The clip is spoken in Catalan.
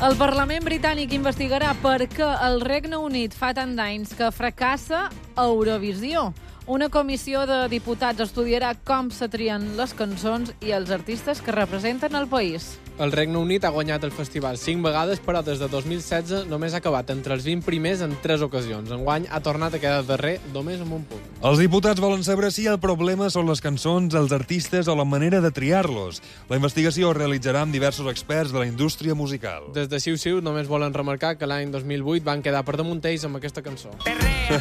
El Parlament britànic investigarà per què el Regne Unit fa tant d'anys que fracassa a Eurovisió. Una comissió de diputats estudiarà com se trien les cançons i els artistes que representen el país. El Regne Unit ha guanyat el festival 5 vegades, però des de 2016 només ha acabat entre els 20 primers en 3 ocasions. Enguany ha tornat a quedar darrer només amb un punt. Els diputats volen saber si el problema són les cançons, els artistes o la manera de triar-los. La investigació es realitzarà amb diversos experts de la indústria musical. Des de Siu Siu només volen remarcar que l'any 2008 van quedar per damunt ells amb aquesta cançó.